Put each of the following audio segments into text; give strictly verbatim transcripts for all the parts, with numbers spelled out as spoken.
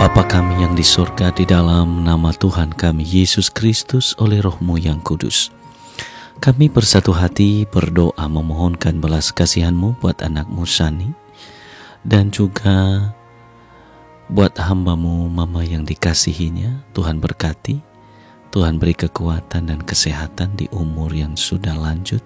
Bapa kami yang di surga, di dalam nama Tuhan kami Yesus Kristus oleh Roh-Mu yang kudus, kami bersatu hati berdoa memohonkan belas kasihan-Mu buat anak-Mu Sani, dan juga buat hamba-Mu Mama yang dikasihinya. Tuhan berkati, Tuhan beri kekuatan dan kesehatan di umur yang sudah lanjut.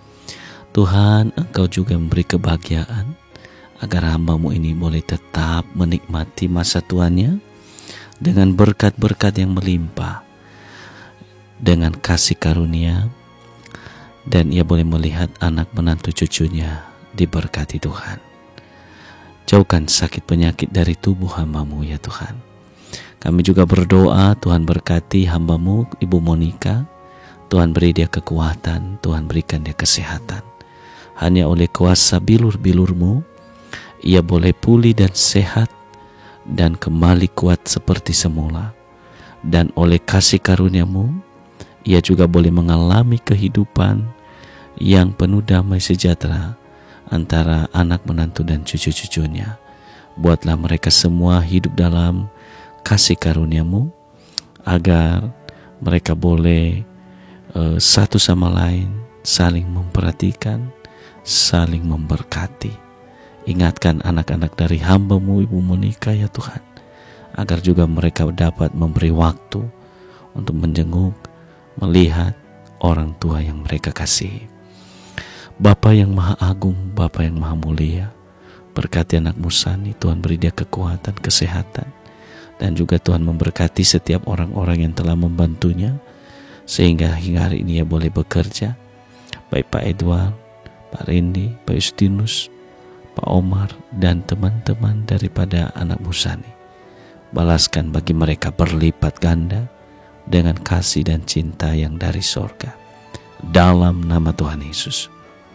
Tuhan, Engkau juga memberi kebahagiaan agar hamba-Mu ini boleh tetap menikmati masa tuanya dengan berkat-berkat yang melimpah, dengan kasih karunia, dan ia boleh melihat anak menantu cucunya diberkati Tuhan. Jauhkan sakit penyakit dari tubuh hamba-Mu ya Tuhan. Kami juga berdoa, Tuhan berkati hamba-Mu Ibu Monica. Tuhan beri dia kekuatan, Tuhan berikan dia kesehatan. Hanya oleh kuasa bilur-bilur-Mu ia boleh pulih dan sehat dan kembali kuat seperti semula. Dan oleh kasih karunia-Mu ia juga boleh mengalami kehidupan yang penuh damai sejahtera antara anak menantu dan cucu-cucunya. Buatlah mereka semua hidup dalam kasih karunia-Mu agar mereka boleh uh, satu sama lain saling memperhatikan, saling memberkati. Ingatkan anak-anak dari hamba-Mu Ibu Monica ya Tuhan, agar juga mereka dapat memberi waktu untuk menjenguk, melihat orang tua yang mereka kasihi. Bapa yang Maha Agung, Bapa yang Maha Mulia, berkati anak-Mu Sani. Tuhan beri dia kekuatan, kesehatan, dan juga Tuhan memberkati setiap orang-orang yang telah membantunya sehingga hingga hari ini ia boleh bekerja. Baik Pak Edward, Pak Randy, Pak Justinus, Pak Omar, dan teman-teman daripada anak-Mu Sani. Balaskan bagi mereka berlipat ganda dengan kasih dan cinta yang dari sorga. Dalam nama Tuhan Yesus.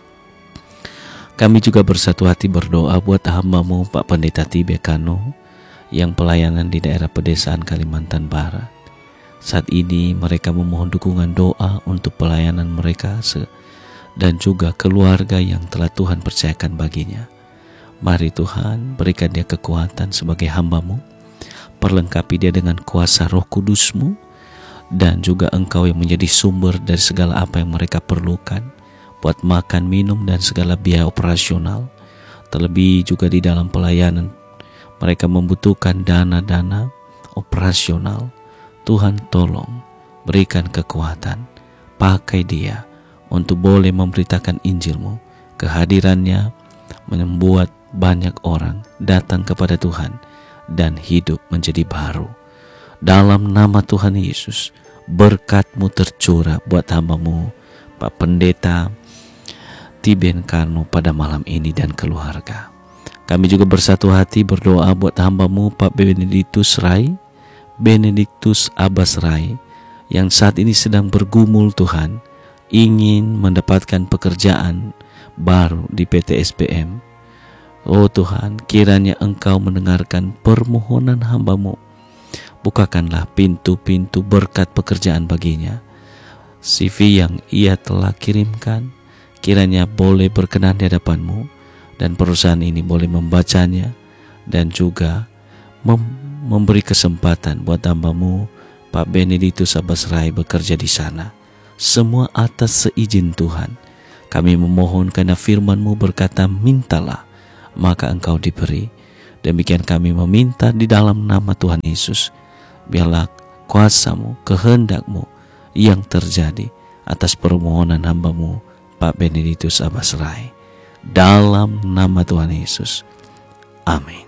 Kami juga bersatu hati berdoa buat hamba-Mu Pak Pendeta Tibe Kano yang pelayanan di daerah pedesaan Kalimantan Barat. Saat ini mereka memohon dukungan doa untuk pelayanan mereka dan juga keluarga yang telah Tuhan percayakan baginya. Mari Tuhan berikan dia kekuatan sebagai hamba-Mu, perlengkapi dia dengan kuasa Roh Kudus-Mu, dan juga Engkau yang menjadi sumber dari segala apa yang mereka perlukan buat makan, minum, dan segala biaya operasional. Terlebih juga di dalam pelayanan mereka membutuhkan dana-dana operasional. Tuhan tolong berikan kekuatan, pakai dia untuk boleh memberitakan Injil-Mu. Kehadirannya membuat banyak orang datang kepada Tuhan dan hidup menjadi baru. Dalam nama Tuhan Yesus, berkat-Mu tercurah buat hamba-Mu Pak Pendeta Tibe Kano pada malam ini dan keluarga. Kami juga bersatu hati berdoa buat hamba-Mu Pak Benediktus Rai, Benediktus Abbas Rai, yang saat ini sedang bergumul Tuhan, ingin mendapatkan pekerjaan baru di P T S P M. Oh Tuhan, kiranya Engkau mendengarkan permohonan hamba-Mu. Bukakanlah pintu-pintu berkat pekerjaan baginya. C V yang ia telah kirimkan kiranya boleh berkenan di hadapan-Mu, dan perusahaan ini boleh membacanya dan juga mem- memberi kesempatan buat hamba-Mu Pak Benediktus Abbas Rai bekerja di sana. Semua atas seizin Tuhan. Kami memohon karena firman-Mu berkata, mintalah maka engkau diberi. Demikian kami meminta di dalam nama Tuhan Yesus. Biarlah kuasa-Mu, kehendak-Mu yang terjadi atas permohonan hamba-Mu Pak Benediktus Abbas Rai. Dalam nama Tuhan Yesus. Amin.